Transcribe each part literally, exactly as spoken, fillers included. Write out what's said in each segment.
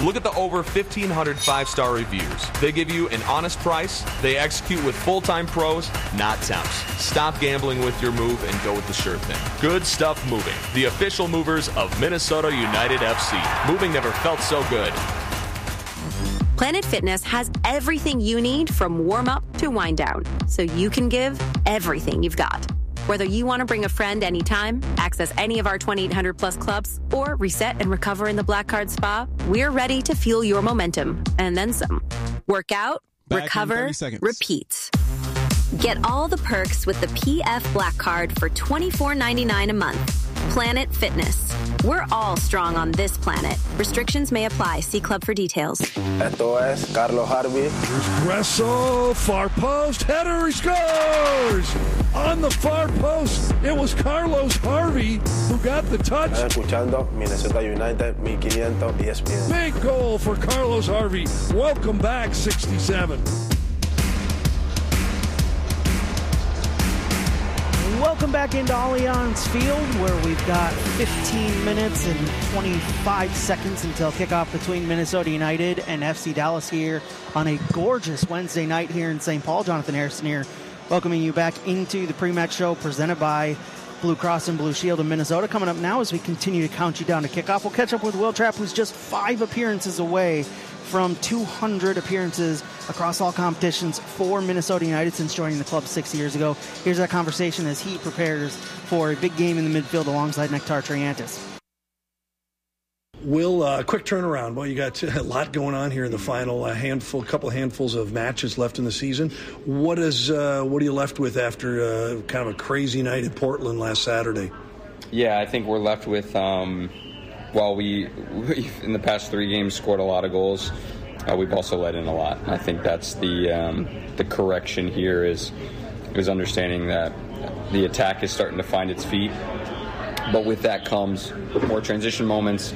Look at the over fifteen hundred five-star reviews. They give you an honest price. They execute with full-time pros, not temps. Stop gambling with your move and go with the sure thing. Good Stuff Moving, the official movers of Minnesota United F C. Moving never felt so good. Planet Fitness has everything you need from warm-up to wind-down, so you can give everything you've got. Whether you want to bring a friend anytime, access any of our twenty-eight hundred plus clubs, or reset and recover in the Black Card Spa, we're ready to fuel your momentum and then some. Work out, Back recover, repeat. Get all the perks with the P F Black Card for twenty-four ninety-nine a month. Planet Fitness. We're all strong on this planet. Restrictions may apply. See club for details. Esto es Carlos Harvey. Gresso, far post, header, he scores! On the far post, it was Carlos Harvey who got the touch. Están escuchando Minnesota United, fifteen hundred E S P N. Big goal for Carlos Harvey. Welcome back, sixty-seven. Welcome back into Allianz Field, where we've got fifteen minutes and twenty-five seconds until kickoff between Minnesota United and F C Dallas here on a gorgeous Wednesday night here in Saint Paul. Jonathan Harrison here, welcoming you back into the pre-match show presented by Blue Cross and Blue Shield of Minnesota. Coming up now as we continue to count you down to kickoff, we'll catch up with Will Trapp, who's just five appearances away from two hundred appearances across all competitions for Minnesota United since joining the club six years ago. Here's that conversation as he prepares for a big game in the midfield alongside Nectar Triantis. Will, uh, quick turnaround. Well, you got a lot going on here in the final a handful, couple handfuls of matches left in the season. What is uh, what are you left with after uh, kind of a crazy night at Portland last Saturday? Yeah, I think we're left with. Um While we, we, in the past three games, scored a lot of goals, uh, we've also let in a lot. I think that's the um, the correction here is is understanding that the attack is starting to find its feet, but with that comes more transition moments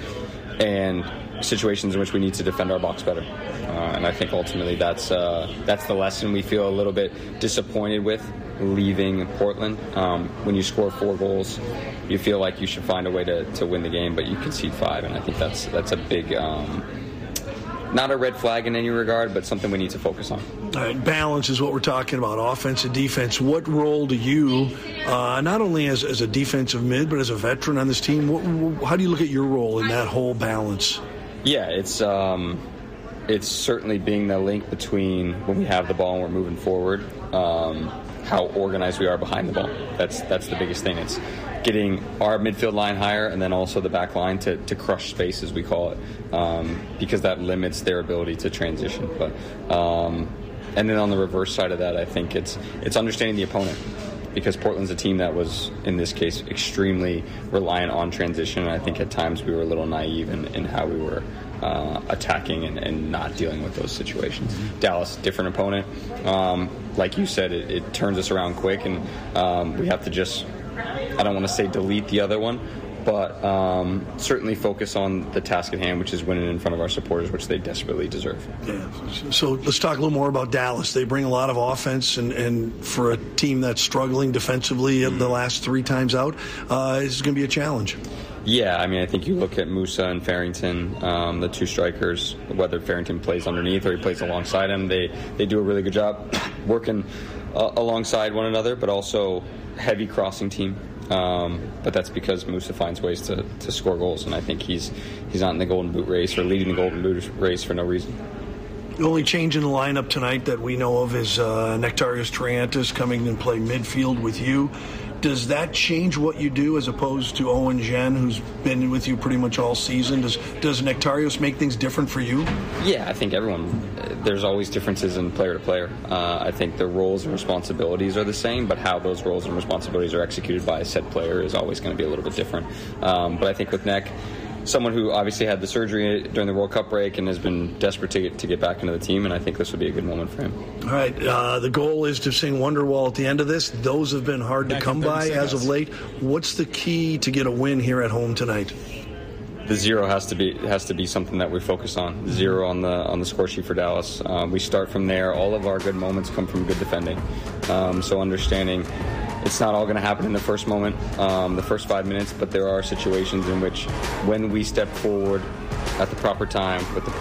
and situations in which we need to defend our box better. Uh, and I think ultimately that's uh, that's the lesson we feel a little bit disappointed with leaving Portland. Um, when you score four goals, you feel like you should find a way to, to win the game, but you concede five, and I think that's that's a big, um, not a red flag in any regard, but something we need to focus on. All right, balance is what we're talking about, offense and defense. What role do you, uh, not only as, as a defensive mid, but as a veteran on this team, what, how do you look at your role in that whole balance? Yeah, it's um, it's certainly being the link between when we have the ball and we're moving forward, um, how organized we are behind the ball. That's that's the biggest thing. It's getting our midfield line higher and then also the back line to, to crush space, as we call it, um, because that limits their ability to transition. But um, and then on the reverse side of that, I think it's it's understanding the opponent, because Portland's a team that was, in this case, extremely reliant on transition. And I think at times we were a little naive in, in how we were uh, attacking and, and not dealing with those situations. Mm-hmm. Dallas, different opponent. Um, like you said, it, it turns us around quick, and um, we have to just, I don't want to say delete the other one, but um, certainly focus on the task at hand, which is winning in front of our supporters, which they desperately deserve. Yeah. So let's talk a little more about Dallas. They bring a lot of offense, and, and for a team that's struggling defensively mm-hmm. the last three times out, uh, it's going to be a challenge. Yeah, I mean, I think you look at Musa and Farrington, um, the two strikers, whether Farrington plays underneath or he plays alongside him, they, they do a really good job working uh, alongside one another, but also heavy crossing team. Um, but that's because Musa finds ways to, to score goals, and I think he's he's not in the Golden Boot race or leading the Golden Boot race for no reason. The only change in the lineup tonight that we know of is uh, Nectarius Triantis coming and play midfield with you. Does that change what you do as opposed to Owen Jen, who's been with you pretty much all season? Does does Nectarius make things different for you? Yeah, I think everyone, there's always differences in player to player. Uh, I think the roles and responsibilities are the same, but how those roles and responsibilities are executed by a set player is always going to be a little bit different. Um, but I think with Neck, someone who obviously had the surgery during the World Cup break and has been desperate to get, to get back into the team, and I think this would be a good moment for him. All right, uh, the goal is to sing Wonderwall at the end of this. Those have been hard to come by as of late. What's the key to get a win here at home tonight? The zero has to be has to be something that we focus on. Zero on the on the score sheet for Dallas. Um, we start from there. All of our good moments come from good defending. Um, so understanding it's not all going to happen in the first moment, um, the first five minutes, but there are situations in which when we step forward at the proper time with the